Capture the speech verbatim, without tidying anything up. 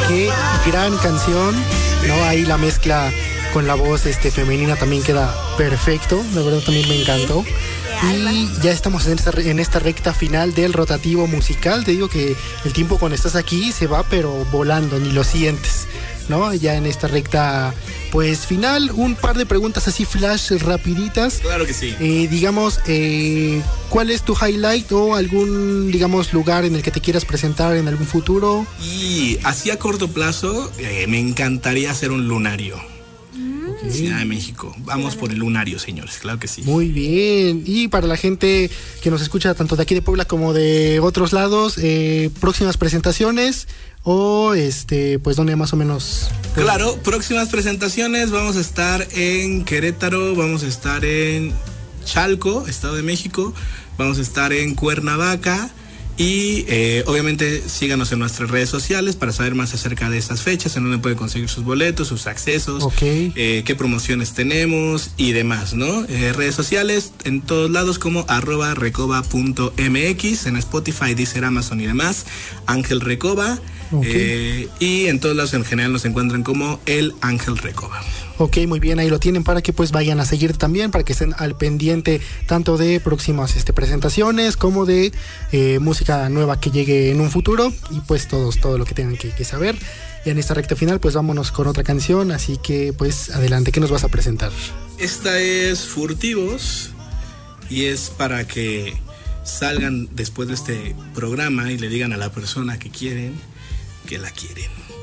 qué gran canción, ¿no? Ahí la mezcla con la voz este, femenina también queda perfecto, la verdad también me encantó. Y ya estamos en esta, en esta recta final del rotativo musical. Te digo que el tiempo cuando estás aquí se va pero volando, ni lo sientes, ¿no? Ya en esta recta pues final, un par de preguntas así flash rapiditas. Claro que sí. Eh, digamos, eh, ¿cuál es tu highlight o algún, digamos, lugar en el que te quieras presentar en algún futuro? Y así a corto plazo, eh, me encantaría hacer un lunario. Okay. Ciudad de México. Vamos por el lunario, señores, claro que sí. Muy bien. Y para la gente que nos escucha tanto de aquí de Puebla como de otros lados, eh, próximas presentaciones o este, pues dónde más o menos. Claro, próximas presentaciones, vamos a estar en Querétaro, vamos a estar en Chalco, Estado de México, vamos a estar en Cuernavaca. Y eh, obviamente síganos en nuestras redes sociales para saber más acerca de estas fechas, en dónde pueden conseguir sus boletos, sus accesos, okay. eh, qué promociones tenemos y demás, ¿no? Eh, redes sociales en todos lados como arroba recoba punto mx, en Spotify, Deezer, Amazon y demás, Ángel Recoba. Okay. Eh, y en todos lados en general nos encuentran como el Ángel Recoba. Ok, muy bien, ahí lo tienen para que pues vayan a seguir también, para que estén al pendiente tanto de próximas este, presentaciones como de eh, música nueva que llegue en un futuro y pues todos, todo lo que tengan que, que saber. Y en esta recta final pues vámonos con otra canción, así que pues adelante, ¿qué nos vas a presentar? Esta es Furtivos y es para que salgan después de este programa y le digan a la persona que quieren que la quieren.